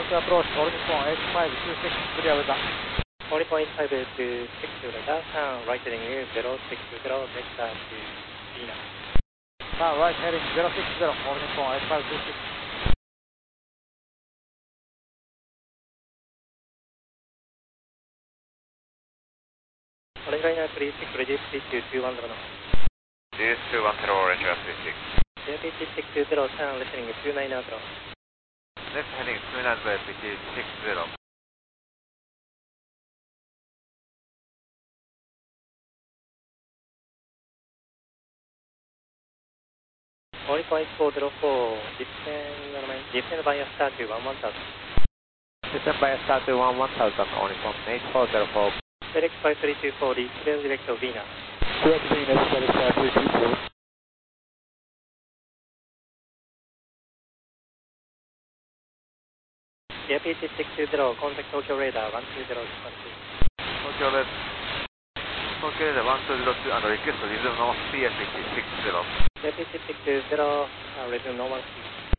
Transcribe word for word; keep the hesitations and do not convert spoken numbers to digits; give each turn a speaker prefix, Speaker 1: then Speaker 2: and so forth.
Speaker 1: to approach, all Nippon eight five two six, clear with that.
Speaker 2: All Nippon eight five two six, radar, turn right heading zero six zero, vector to Lima.
Speaker 1: Turn right heading zero six zero, all Nippon eight five two six.
Speaker 2: Orange liner three six, reduce speed to two one zero.
Speaker 3: Reduce two one zero, orange liner three six.
Speaker 2: J P T six two zero, turn left heading two nine zero.
Speaker 3: Left heading two nine zero, P T six zero.
Speaker 2: All Nippon eight four zero four, descend, descend via star to one one thousand.
Speaker 3: Descend via star to one one thousand, all Nippon eight four zero four.
Speaker 2: FedEx five three two four, clear direct to Venus.
Speaker 1: Direct Venus, FedEx five three two four.
Speaker 2: J P T six two zero, contact Tokyo radar one two zero one two.
Speaker 3: Tokyo radar, Tokyo radar one two zero two, and request resume normal P S six zero.
Speaker 2: J P T six two zero, uh, resume normal speed.